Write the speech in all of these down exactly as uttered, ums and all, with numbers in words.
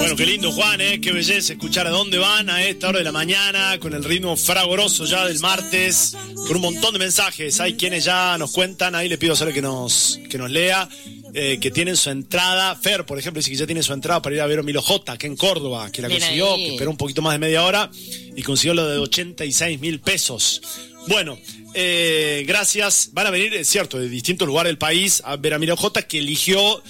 Bueno, qué lindo, Juan, ¿eh? Qué belleza escuchar a dónde van a esta hora de la mañana, con el ritmo fragoroso ya del martes, con un montón de mensajes. Hay quienes ya nos cuentan, ahí le pido solo que nos, que nos lea, eh, que tienen su entrada. Fer, por ejemplo, dice que ya tiene su entrada para ir a ver a Milo J, que en Córdoba, que la Bien consiguió, ahí. Que esperó un poquito más de media hora y consiguió lo de ochenta y seis mil pesos. Bueno, eh, gracias. Van a venir, es cierto, de distintos lugares del país a ver a Milo J, que eligió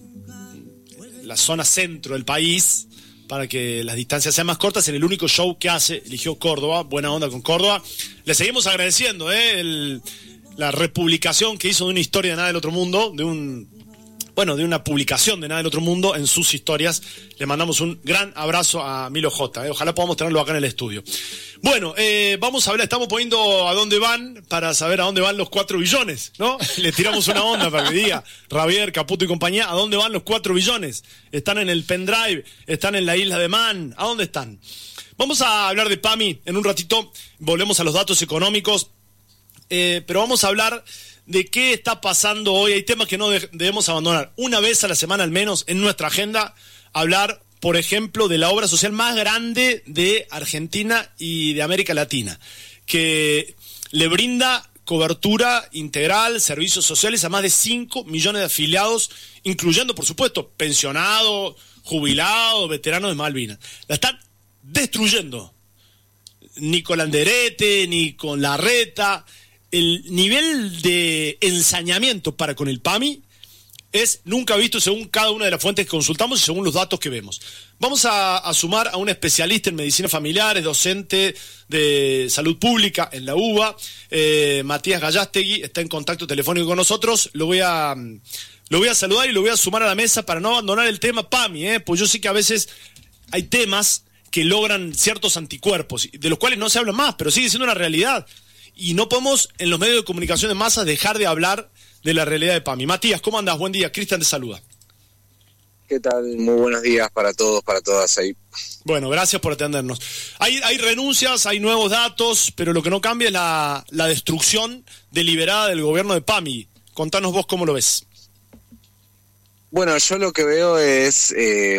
la zona centro del país para que las distancias sean más cortas. En el único show que hace, eligió Córdoba. Buena onda con Córdoba. Le seguimos agradeciendo ¿eh? el, la republicación que hizo de una historia de Nada del Otro Mundo, de un bueno, de una publicación de Nada del Otro Mundo en sus historias. Le mandamos un gran abrazo a Milo J. ¿eh? Ojalá podamos tenerlo acá en el estudio. Bueno, eh, vamos a hablar, estamos poniendo a dónde van para saber a dónde van los cuatro billones, ¿no? Le tiramos una onda para que diga Javier, Caputo y compañía, ¿a dónde van los cuatro billones? ¿Están en el pendrive? ¿Están en la isla de Man? ¿A dónde están? Vamos a hablar de PAMI en un ratito, volvemos a los datos económicos, eh, pero vamos a hablar de qué está pasando hoy. Hay temas que no de- debemos abandonar. Una vez a la semana al menos en nuestra agenda, hablar, por ejemplo, de la obra social más grande de Argentina y de América Latina, que le brinda cobertura integral, servicios sociales a más de cinco millones de afiliados, incluyendo, por supuesto, pensionados, jubilados, veteranos de Malvinas. La están destruyendo. Ni con Landerete, ni con Larreta. El nivel de ensañamiento para con el PAMI es nunca visto según cada una de las fuentes que consultamos y según los datos que vemos. Vamos a, a sumar a un especialista en medicina familiar, es docente de salud pública en la U B A, eh, Matías Gallastegui, está en contacto telefónico con nosotros. Lo voy a, lo voy a saludar y lo voy a sumar a la mesa para no abandonar el tema PAMI, ¿eh? Pues yo sé que a veces hay temas que logran ciertos anticuerpos, de los cuales no se habla más, pero sigue siendo una realidad. Y no podemos, en los medios de comunicación de masas, dejar de hablar de la realidad de PAMI. Matías, ¿cómo andas? Buen día. Cristian te saluda. ¿Qué tal? Muy buenos días para todos, para todas ahí. Bueno, gracias por atendernos. Hay, hay renuncias, hay nuevos datos, pero lo que no cambia es la, la destrucción deliberada del gobierno de PAMI. Contanos vos cómo lo ves. Bueno, yo lo que veo es eh,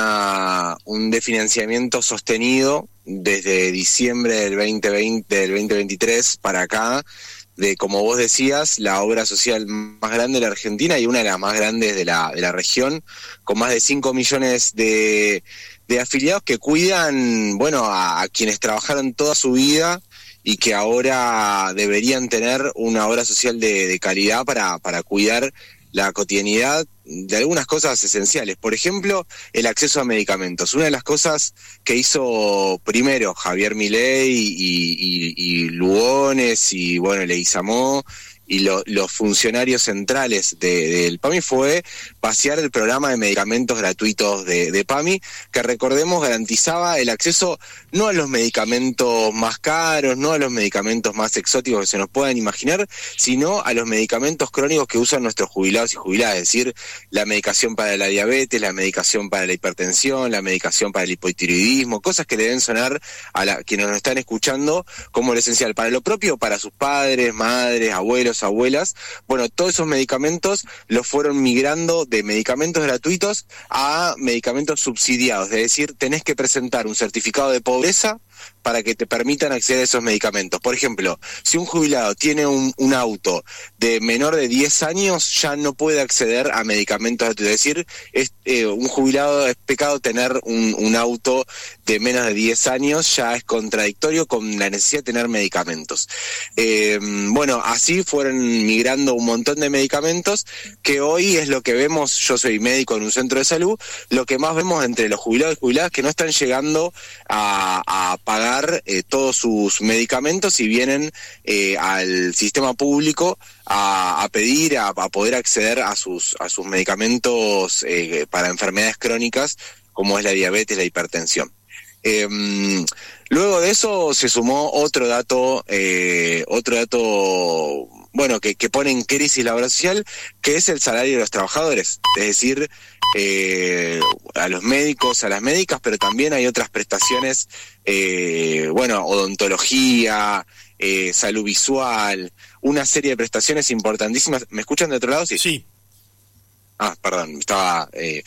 una un desfinanciamiento sostenido desde diciembre del veinte veinte, del veinte veintitrés para acá, de, como vos decías, la obra social más grande de la Argentina y una de las más grandes de la de la región, con más de cinco millones de, de afiliados que cuidan, bueno, a, a quienes trabajaron toda su vida y que ahora deberían tener una obra social de, de calidad para, para cuidar la cotidianidad de algunas cosas esenciales. Por ejemplo, el acceso a medicamentos. Una de las cosas que hizo primero Javier Milei y, y, y Lugones y, bueno, Leguizamó y lo, los funcionarios centrales de, del PAMI fue vaciar el programa de medicamentos gratuitos de, de PAMI, que recordemos garantizaba el acceso no a los medicamentos más caros, no a los medicamentos más exóticos que se nos puedan imaginar, sino a los medicamentos crónicos que usan nuestros jubilados y jubiladas, es decir, la medicación para la diabetes, la medicación para la hipertensión, la medicación para el hipotiroidismo, cosas que le deben sonar a la, quienes nos están escuchando como lo esencial para lo propio, para sus padres, madres, abuelos, abuelas. Bueno, todos esos medicamentos los fueron migrando de medicamentos gratuitos a medicamentos subsidiados, es decir, tenés que presentar un certificado de pobreza para que te permitan acceder a esos medicamentos. Por ejemplo, si un jubilado tiene un, un auto de menor de diez años, ya no puede acceder a medicamentos gratuitos. Es decir, es, eh, un jubilado es pecado tener un, un auto de menos de diez años, ya es contradictorio con la necesidad de tener medicamentos. Eh, bueno, así fueron migrando un montón de medicamentos que hoy es lo que vemos. Yo soy médico en un centro de salud, lo que más vemos entre los jubilados y jubiladas que no están llegando a, a pagar eh, todos sus medicamentos y vienen eh, al sistema público a, a pedir, a, a poder acceder a sus a sus medicamentos eh, para enfermedades crónicas como es la diabetes, la hipertensión. Eh, luego de eso se sumó otro dato, eh, otro dato, bueno, que, que pone en crisis la obra social, que es el salario de los trabajadores, es decir, eh, a los médicos, a las médicas, pero también hay otras prestaciones, eh, bueno, odontología, eh, salud visual, una serie de prestaciones importantísimas. ¿Me escuchan de otro lado? Sí. Sí. Ah, perdón, estaba... Eh,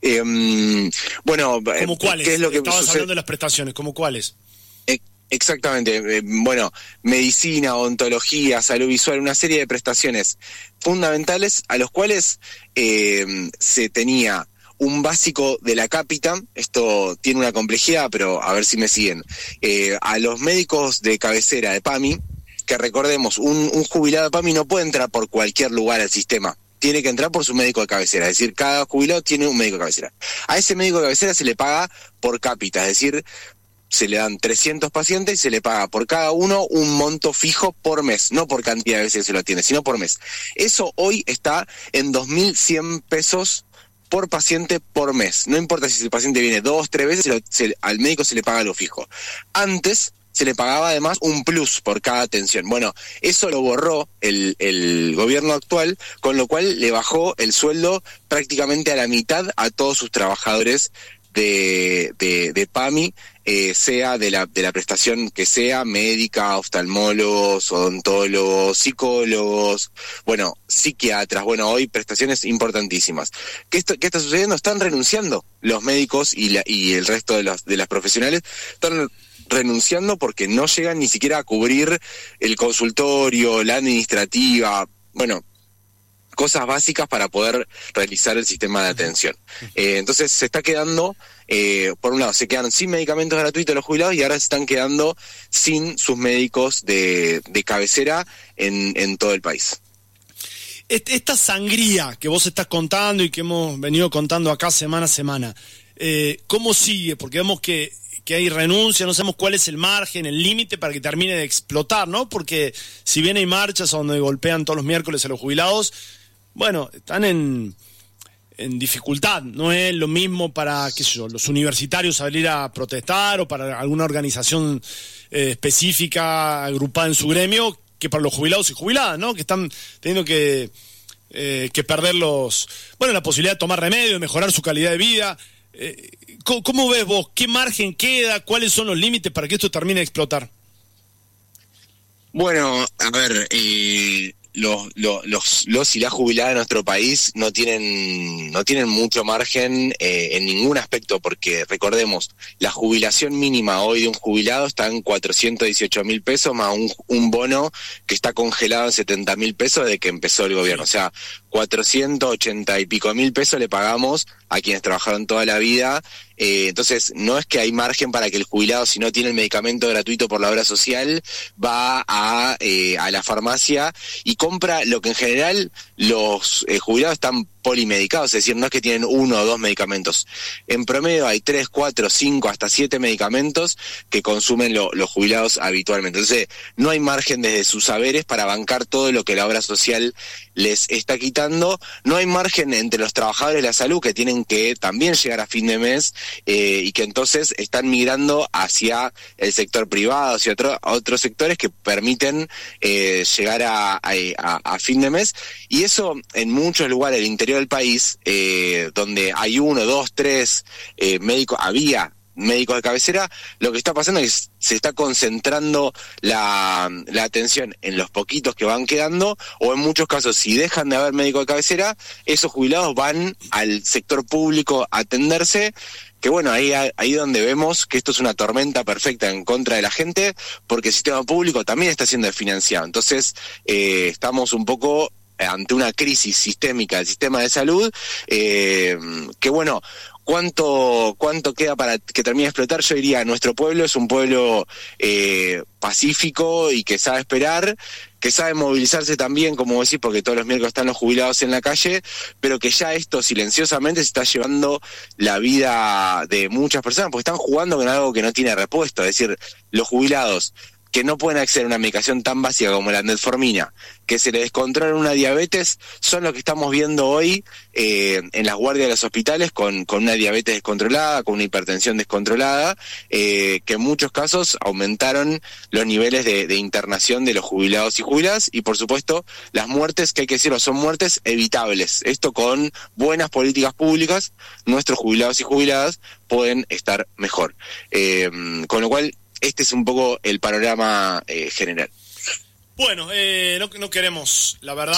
eh, bueno, ¿Cómo cuáles? ¿qué es lo que Estabas sucede? hablando de las prestaciones, ¿cómo cuáles? Exactamente, eh, bueno, medicina, odontología, salud visual, una serie de prestaciones fundamentales a los cuales eh, se tenía un básico de la cápita. Esto tiene una complejidad, pero a ver si me siguen. Eh, a los médicos de cabecera de PAMI, que recordemos, un, un jubilado de PAMI no puede entrar por cualquier lugar al sistema. Tiene que entrar por su médico de cabecera, es decir, cada jubilado tiene un médico de cabecera. A ese médico de cabecera se le paga por cápita, es decir, se le dan trescientos pacientes y se le paga por cada uno un monto fijo por mes, no por cantidad de veces que se lo atiende, sino por mes. Eso hoy está en dos mil cien pesos por paciente por mes. No importa si el paciente viene dos, tres veces, se lo, se, al médico se le paga lo fijo. Antes se le pagaba además un plus por cada atención. Bueno, eso lo borró el, el gobierno actual, con lo cual le bajó el sueldo prácticamente a la mitad a todos sus trabajadores de, de, de PAMI, eh, sea de la, de la prestación que sea, médica, oftalmólogos, odontólogos, psicólogos, bueno, psiquiatras, bueno, hoy prestaciones importantísimas. ¿Qué, esto, qué está sucediendo? Están renunciando los médicos y, la, y el resto de, los, de las profesionales, están renunciando porque no llegan ni siquiera a cubrir el consultorio, la administrativa, bueno, cosas básicas para poder realizar el sistema de atención. Eh, entonces se está quedando, eh, por un lado, se quedan sin medicamentos gratuitos los jubilados y ahora se están quedando sin sus médicos de, de cabecera en, en todo el país. Esta sangría que vos estás contando y que hemos venido contando acá semana a semana, eh, ¿cómo sigue? Porque vemos que que hay renuncia, no sabemos cuál es el margen, el límite para que termine de explotar, ¿no? Porque si bien hay marchas donde golpean todos los miércoles a los jubilados, bueno, están en, en dificultad. No es lo mismo para, qué sé yo, los universitarios salir a protestar o para alguna organización eh, específica agrupada en su gremio que para los jubilados y jubiladas, ¿no? Que están teniendo que, eh, que perder los, bueno, la posibilidad de tomar remedio, de mejorar su calidad de vida. Eh, ¿cómo, ¿Cómo ves vos? ¿Qué margen queda? ¿Cuáles son los límites para que esto termine de explotar? Bueno, a ver, eh, los, los, los, los y las jubiladas de nuestro país no tienen, no tienen mucho margen eh, en ningún aspecto, porque recordemos, la jubilación mínima hoy de un jubilado está en cuatrocientos dieciocho mil pesos más un, un bono que está congelado en setenta mil pesos desde que empezó el gobierno. O sea, cuatrocientos ochenta y pico mil pesos le pagamos a quienes trabajaron toda la vida. Eh, entonces, no es que hay margen para que el jubilado, si no tiene el medicamento gratuito por la obra social, va a, eh, a la farmacia y compra lo que en general los eh, jubilados están polimedicados, es decir, no es que tienen uno o dos medicamentos. En promedio hay tres, cuatro, cinco, hasta siete medicamentos que consumen lo, los jubilados habitualmente. Entonces, no hay margen desde sus saberes para bancar todo lo que la obra social les está quitando. No hay margen entre los trabajadores de la salud, que tienen que también llegar a fin de mes eh, y que entonces están migrando hacia el sector privado, hacia otro, a otros sectores que permiten eh, llegar a, a, a fin de mes. Y eso en muchos lugares del interior del país, eh, donde hay uno, dos, tres eh, médicos, había médicos de cabecera, lo que está pasando es que se está concentrando la, la atención en los poquitos que van quedando, o en muchos casos, si dejan de haber médicos de cabecera, esos jubilados van al sector público a atenderse, que bueno, ahí ahí donde vemos que esto es una tormenta perfecta en contra de la gente, porque el sistema público también está siendo desfinanciado. Entonces, eh, estamos un poco ante una crisis sistémica del sistema de salud, eh, que bueno, ¿cuánto cuánto queda para que termine de explotar? Yo diría, nuestro pueblo es un pueblo eh, pacífico y que sabe esperar, que sabe movilizarse también, como decís, porque todos los miércoles están los jubilados en la calle, pero que ya esto silenciosamente se está llevando la vida de muchas personas, porque están jugando con algo que no tiene repuesto, es decir, los jubilados que no pueden acceder a una medicación tan básica como la metformina, que se les descontrola una diabetes, son lo que estamos viendo hoy eh, en las guardias de los hospitales con, con una diabetes descontrolada, con una hipertensión descontrolada, eh, que en muchos casos aumentaron los niveles de, de internación de los jubilados y jubiladas, y por supuesto las muertes, que hay que decirlo, son muertes evitables. Esto con buenas políticas públicas, nuestros jubilados y jubiladas pueden estar mejor. Eh, con lo cual, este es un poco el panorama eh, general. Bueno, eh, no, no queremos, la verdad,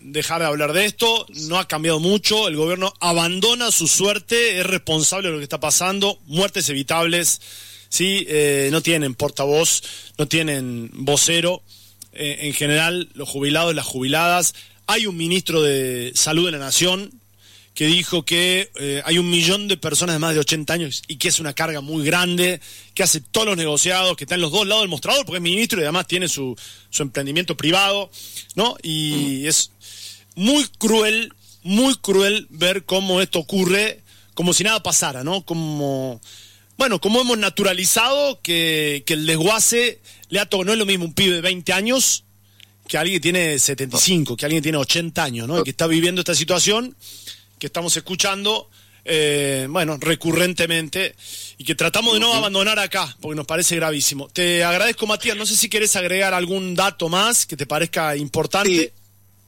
dejar de hablar de esto, no ha cambiado mucho, el gobierno abandona su suerte, es responsable de lo que está pasando, muertes evitables, sí, eh, no tienen portavoz, no tienen vocero, eh, en general los jubilados, las jubiladas, hay un ministro de Salud de la Nación que dijo que eh, hay un millón de personas de más de ochenta años y que es una carga muy grande, que hace todos los negociados, que está en los dos lados del mostrador, porque es ministro y además tiene su, su emprendimiento privado, ¿no? Y mm. es muy cruel, muy cruel ver cómo esto ocurre, como si nada pasara, ¿no? Como, bueno, como hemos naturalizado que, que el desguace le ha tocado, no es lo mismo un pibe de veinte años que alguien que tiene setenta y cinco, que alguien que tiene ochenta años, ¿no? Y que está viviendo esta situación que estamos escuchando, eh, bueno, recurrentemente, y que tratamos de no abandonar acá, porque nos parece gravísimo. Te agradezco, Matías, no sé si querés agregar algún dato más que te parezca importante. Sí.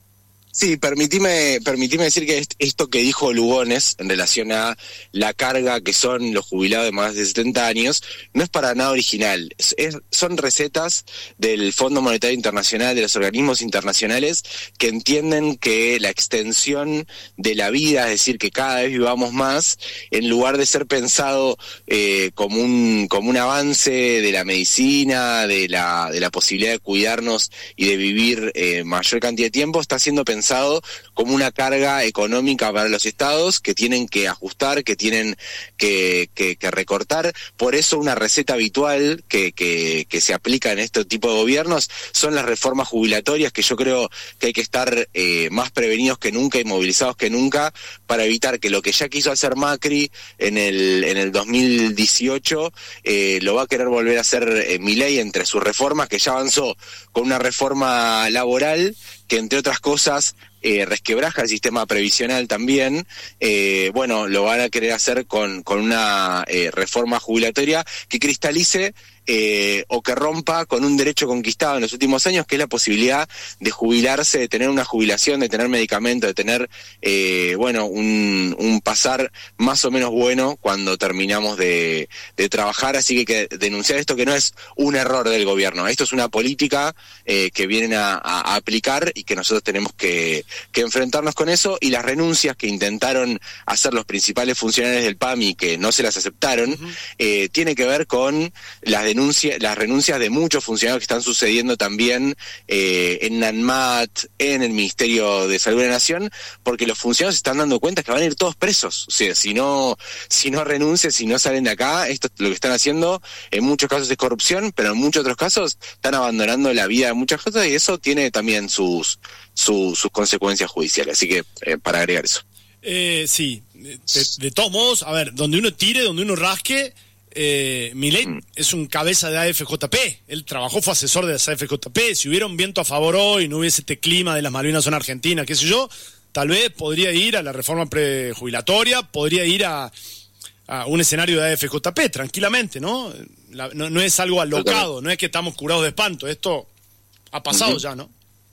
Sí, permitime, permitime decir que esto que dijo Lugones en relación a la carga que son los jubilados de más de setenta años no es para nada original. Es, es, son recetas del Fondo Monetario Internacional, de los organismos internacionales que entienden que la extensión de la vida, es decir, que cada vez vivamos más, en lugar de ser pensado eh, como un como un avance de la medicina, de la de la posibilidad de cuidarnos y de vivir eh, mayor cantidad de tiempo, está siendo pensado como una carga económica para los estados que tienen que ajustar, que tienen que, que, que recortar. Por eso una receta habitual que, que, que se aplica en este tipo de gobiernos son las reformas jubilatorias, que yo creo que hay que estar eh, más prevenidos que nunca y movilizados que nunca para evitar que lo que ya quiso hacer Macri en el, en el dos mil dieciocho eh, lo va a querer volver a hacer eh, Milei entre sus reformas, que ya avanzó con una reforma laboral que entre otras cosas eh, resquebraja el sistema previsional también. Eh, bueno, lo van a querer hacer con, con una eh, reforma jubilatoria que cristalice eh, o que rompa con un derecho conquistado en los últimos años, que es la posibilidad de jubilarse, de tener una jubilación, de tener medicamento, de tener, eh, bueno, un, un pasar más o menos bueno cuando terminamos de, de trabajar. Así que hay que denunciar esto, que no es un error del gobierno, esto es una política eh, que vienen a, a, a aplicar y que nosotros tenemos que, que enfrentarnos con eso. Y las renuncias que intentaron hacer los principales funcionarios del P A M I, que no se las aceptaron, uh-huh. eh, tiene que ver con las denuncias las renuncias de muchos funcionarios que están sucediendo también eh, en ANMAT, en el Ministerio de Salud de la Nación, porque los funcionarios se están dando cuenta que van a ir todos presos. O sea, si no, si no renuncian, si no salen de acá, esto lo que están haciendo en muchos casos es corrupción, pero en muchos otros casos están abandonando la vida de muchas cosas, y eso tiene también sus, sus, sus consecuencias judiciales. Así que, eh, para agregar eso. Eh, sí, de, de todos modos, a ver, donde uno tire, donde uno rasque, Eh, Milei mm. es un cabeza de A F J P, él trabajó, fue asesor de A F J P. Si hubiera un viento a favor hoy, no hubiese este clima de las Malvinas en Argentina, qué sé yo, tal vez podría ir a la reforma prejubilatoria, podría ir a, a un escenario de A F J P tranquilamente, ¿no? La, no, no es algo alocado, no es que estamos curados de espanto, esto ha pasado uh-huh. ya, ¿no?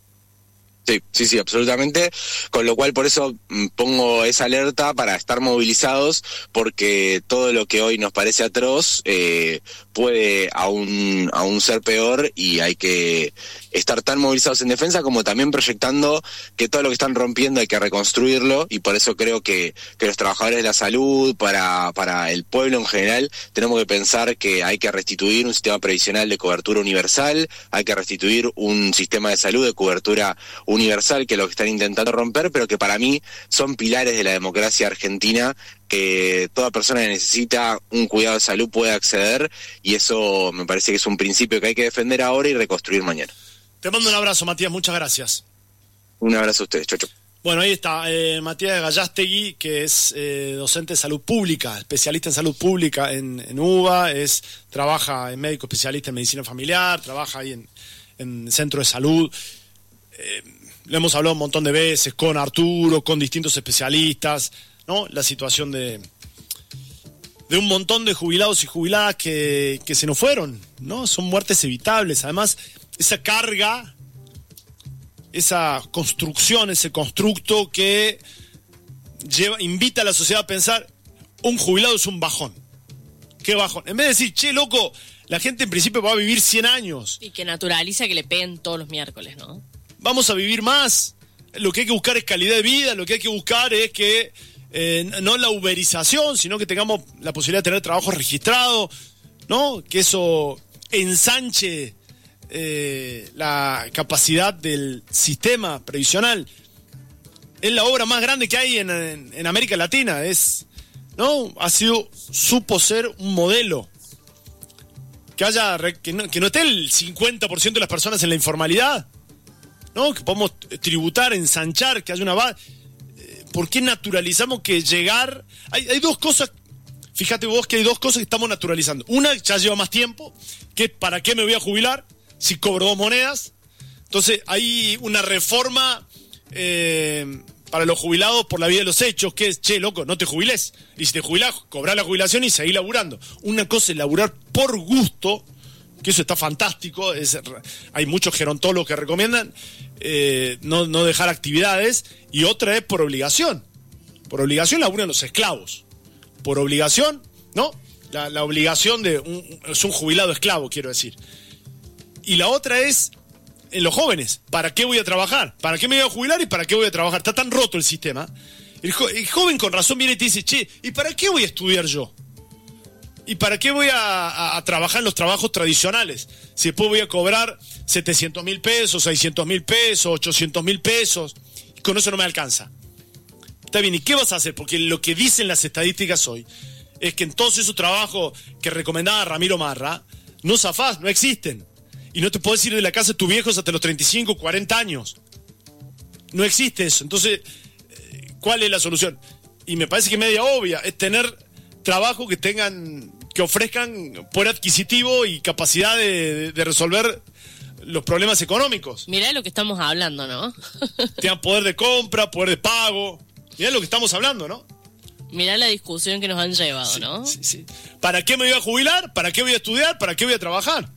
Sí, sí, sí, absolutamente, con lo cual por eso pongo esa alerta para estar movilizados, porque todo lo que hoy nos parece atroz eh, puede aún, aún ser peor, y hay que estar tan movilizados en defensa como también proyectando que todo lo que están rompiendo hay que reconstruirlo. Y por eso creo que, que los trabajadores de la salud, para, para el pueblo en general, tenemos que pensar que hay que restituir un sistema previsional de cobertura universal, hay que restituir un sistema de salud de cobertura universal, que es lo que están intentando romper, pero que para mí son pilares de la democracia argentina, que toda persona que necesita un cuidado de salud puede acceder, y eso me parece que es un principio que hay que defender ahora y reconstruir mañana. Te mando un abrazo, Matías, muchas gracias. Un abrazo a ustedes, chocho. Bueno, ahí está, eh, Matías Gallastegui, que es eh, docente de salud pública, especialista en salud pública en, en UBA, es, trabaja en médico especialista en medicina familiar, trabaja ahí en, en centro de salud. Eh, lo hemos hablado un montón de veces con Arturo, con distintos especialistas, ¿no? La situación de, de un montón de jubilados y jubiladas que, que se nos fueron, ¿no? Son muertes evitables. Además, esa carga, esa construcción, ese constructo que lleva, invita a la sociedad a pensar, un jubilado es un bajón. ¿Qué bajón? En vez de decir, che, loco, la gente en principio va a vivir cien años. Y que naturaliza que le peguen todos los miércoles, ¿no? Vamos a vivir más. lo que hay que buscar es calidad de vida, lo que hay que buscar es que eh, no la uberización, sino que tengamos la posibilidad de tener trabajo registrado, ¿no? Que eso ensanche eh, la capacidad del sistema previsional. Es la obra más grande que hay en, en, en América Latina, es, ¿no? Ha sido, supo ser un modelo. Que haya, que no, que no esté el cincuenta por ciento de las personas en la informalidad, ¿no? Que podamos tributar, ensanchar, que haya una base. ¿Por qué naturalizamos que llegar? Hay, hay dos cosas, fíjate vos que hay dos cosas que estamos naturalizando. Una ya lleva más tiempo, que es ¿para qué me voy a jubilar si cobro dos monedas? Entonces hay una reforma eh, para los jubilados por la vía de los hechos, que es, che, loco, no te jubiles. Y si te jubilás, cobrá la jubilación y seguí laburando. Una cosa es laburar por gusto, que eso está fantástico, es, hay muchos gerontólogos que recomiendan eh, no, no dejar actividades, y otra es por obligación. Por obligación laburan los esclavos. Por obligación, ¿no? La, la obligación de un, es un jubilado esclavo, quiero decir. Y la otra es en los jóvenes. ¿Para qué voy a trabajar? ¿Para qué me voy a jubilar y para qué voy a trabajar? Está tan roto el sistema. El, jo- el joven con razón viene y te dice, che, ¿y para qué voy a estudiar yo? ¿Y para qué voy a, a, a trabajar en los trabajos tradicionales? Si después voy a cobrar setecientos mil pesos, seiscientos mil pesos, ochocientos mil pesos, y con eso no me alcanza. Está bien, ¿y qué vas a hacer? Porque lo que dicen las estadísticas hoy es que en todos esos trabajos que recomendaba Ramiro Marra, no zafás, no existen. Y no te podés ir de la casa de tus viejos hasta los treinta y cinco, cuarenta años. No existe eso. Entonces, ¿cuál es la solución? Y me parece que media obvia, es tener trabajo que tengan, que ofrezcan poder adquisitivo y capacidad de, de resolver los problemas económicos. Mirá lo que estamos hablando, ¿no? Tengan poder de compra, poder de pago. Mirá lo que estamos hablando, ¿no? Mirá la discusión que nos han llevado, Sí, ¿no? sí, sí. ¿Para qué me voy a jubilar? ¿Para qué voy a estudiar? ¿Para qué voy a trabajar?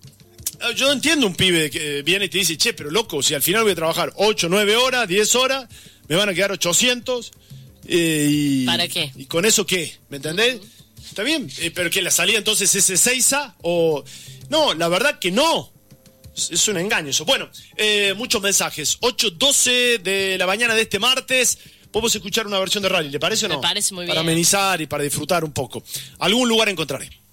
Yo entiendo un pibe que viene y te dice, che, pero loco, si al final voy a trabajar ocho, nueve horas, diez horas, me van a quedar ochocientos. Eh, y, ¿Para qué? ¿Y con eso qué? ¿Me entendés? Uh-huh. Está bien, eh, pero que la salida entonces es Ezeiza o... No, la verdad que no. Es, es un engaño eso. Bueno, eh, muchos mensajes. ocho doce de la mañana de este martes. Podemos escuchar una versión de rally, ¿le parece o no? Me parece muy bien. Para amenizar y para disfrutar un poco. Algún lugar encontraré.